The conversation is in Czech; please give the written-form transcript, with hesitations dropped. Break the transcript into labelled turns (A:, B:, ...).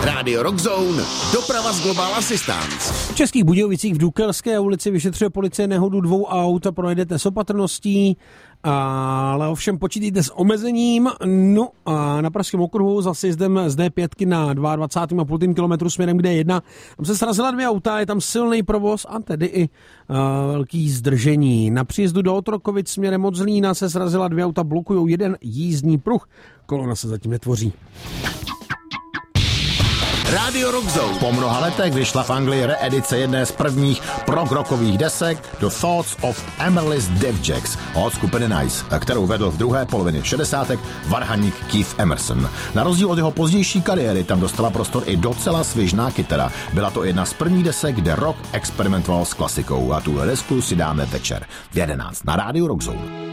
A: Rádio Rockzone, doprava z Global Assistance.
B: V Českých Budějovicích v Dukelské ulici vyšetřuje policie nehodu 2 aut a projedete s opatrností, ale ovšem počítejte s omezením. No a na Pražském okruhu za sjezdem z D5 na 22,5 kilometru směrem k D1. Tam se srazila 2 auta, je tam silný provoz a tedy i velký zdržení. Na příjezdu do Otrokovic směrem od Zlína se srazila 2 auta, blokují jeden jízdní pruh. Kolona se zatím netvoří.
A: Rádio Rockzone.
C: Po mnoha letech vyšla v Anglii reedice jedné z prvních prog-rockových desek The Thoughts of Amaryllis Devjacks od skupiny Nice, kterou vedl v druhé polovině 60. varhaník Keith Emerson. Na rozdíl od jeho pozdější kariéry tam dostala prostor i docela svěžná kytara. Byla to jedna z prvních desek, kde rock experimentoval s klasikou a tuhle desku si dáme večer v 11 na Rádiu Rockzone.